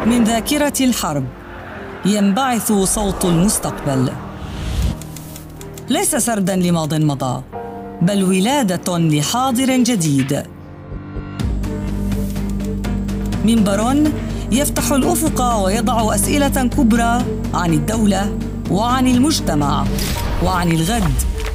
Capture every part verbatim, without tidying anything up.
من ذاكرة الحرب ينبعث صوت المستقبل، ليس سردا لماض مضى، بل ولادة لحاضر جديد. منبر يفتح الأفق ويضع أسئلة كبرى عن الدولة وعن المجتمع وعن الغد،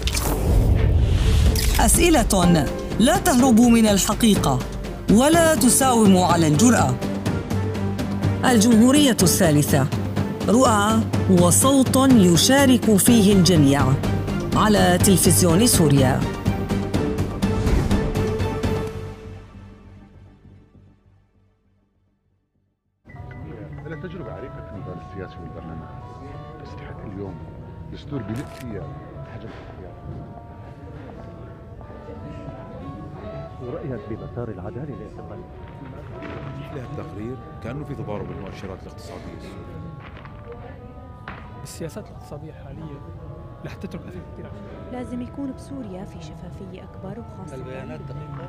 أسئلة لا تهرب من الحقيقة ولا تساوم على الجرأة. الجمهورية الثالثة، رؤى وصوت يشارك فيه الجميع، على تلفزيون سوريا. أنا تجربة عريقة في الميدان السياسي والبرلمان، تستحق اليوم دستور بلد فيها حجم الحريات. ورأيك بمسار العدالة الاعتقالي؟ لها التقرير كأنه في تضارب بالمؤشرات الاقتصادية السورية. السياسات الاقتصادية الحالية رح تترك أثر كثير. لازم يكون بسوريا في شفافية أكبر وخاصة البيانات دقيقة.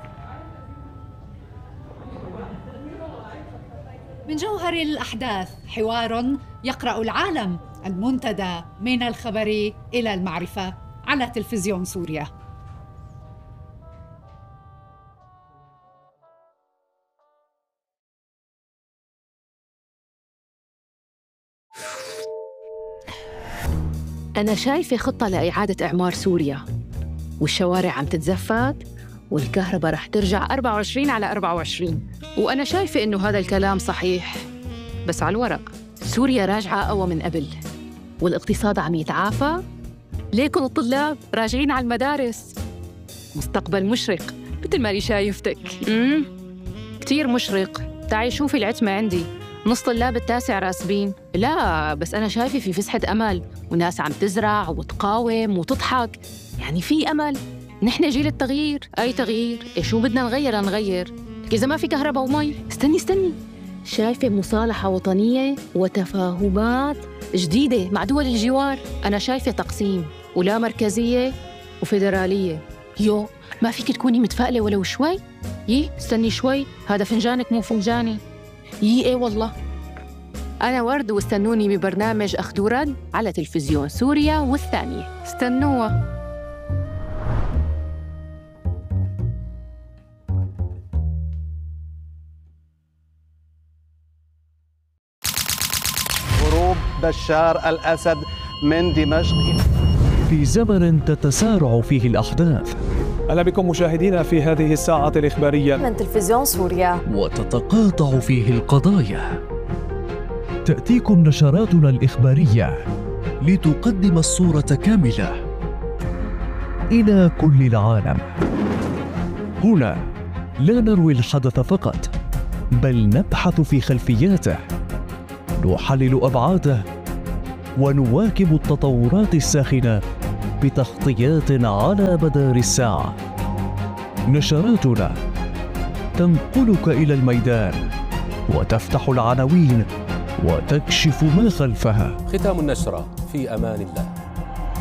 من جوهر الأحداث حوار يقرأ العالم، المنتدى من الخبر إلى المعرفة، على تلفزيون سوريا. أنا شايفة خطة لإعادة إعمار سوريا، والشوارع عم تتزفت والكهرباء رح ترجع أربعة وعشرين على أربعة وعشرين. وأنا شايفة إنه هذا الكلام صحيح، بس على الورق سوريا راجعة أقوى من قبل، والاقتصاد عم يتعافى. ليكن الطلاب راجعين على المدارس. مستقبل مشرق مثل ما لي شايفتك. امم كتير مشرق. تعي شوفي العتمة عندي، نص طلاب التاسع راسبين. لا بس أنا شايفة في فسحة أمل، وناس عم تزرع وتقاوم وتضحك، يعني في أمل. نحن جيل التغيير. أي تغيير؟ إيه شو بدنا نغير نغير؟ إذا ما في كهرباء ومي. استني استني شايفة مصالحة وطنية وتفاهمات جديدة مع دول الجوار. أنا شايفة تقسيم ولا مركزية وفيدرالية. يو ما فيك تكوني متفائلة ولو شوي؟ يي استني شوي، هذا فنجانك مو فنجاني. يي ايه والله. أنا ورد، واستنوني ببرنامج أخذ ورد على تلفزيون سوريا والثانية. استنوها. هروب بشار الأسد من دمشق. في زمن تتسارع فيه الأحداث، أهلا بكم مشاهدينا في هذه الساعة الإخبارية من تلفزيون سوريا، وتتقاطع فيه القضايا. تأتيكم نشراتنا الإخبارية لتقدم الصورة كاملة إلى كل العالم. هنا لا نروي الحدث فقط، بل نبحث في خلفياته، نحلل أبعاده، ونواكب التطورات الساخنة بتغطيات على مدار الساعة. نشراتنا تنقلك إلى الميدان وتفتح العناوين وتكشف ما خلفها. ختام النشرة في أمان الله.